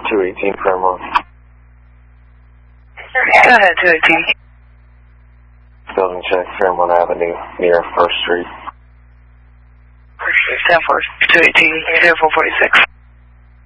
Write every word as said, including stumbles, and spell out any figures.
two eighteen Fairmont. Go ahead, two eighteen. Building check, Fairmont Avenue, near First Street. First Street, ten four, two eighteen, zero four forty-six.